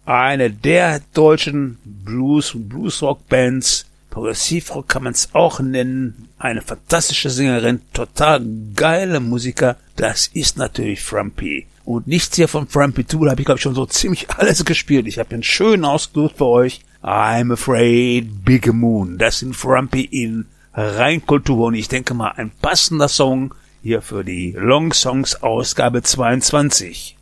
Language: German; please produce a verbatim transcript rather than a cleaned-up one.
Eine der deutschen Blues- und Bluesrock-Bands. Progressivrock kann man es auch nennen. Eine fantastische Sängerin, total geile Musiker. Das ist natürlich Frumpy. Und nichts hier von Frumpy zwei, da habe ich glaube ich schon so ziemlich alles gespielt. Ich habe einen schönen ausgesucht für euch. I'm Afraid, Big Moon. Das sind Frumpy in Reinkultur. Und ich denke mal ein passender Song hier für die Long Songs Ausgabe zweiundzwanzig.